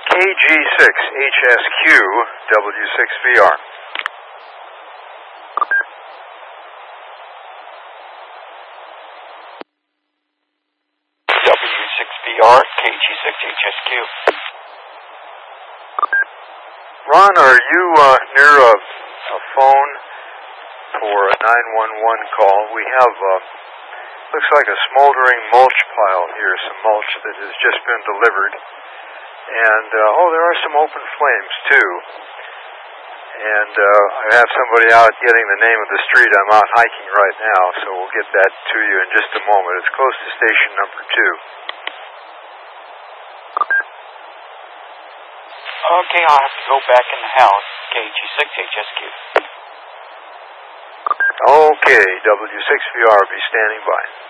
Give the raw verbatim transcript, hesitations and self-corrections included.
K G six H S Q, W six V R. W six V R, K G six H S Q. Ron, are you uh, near a, a phone for a nine one one call? We have, uh, looks like a smoldering mulch pile here, some mulch that has just been delivered. And, uh, oh, there are some open flames, too. And uh, I have somebody out getting the name of the street. I'm out hiking right now, so we'll get that to you in just a moment. It's close to station number two. Okay, I'll have to go back in the house. K G six H S Q. Okay, W six V R will be standing by.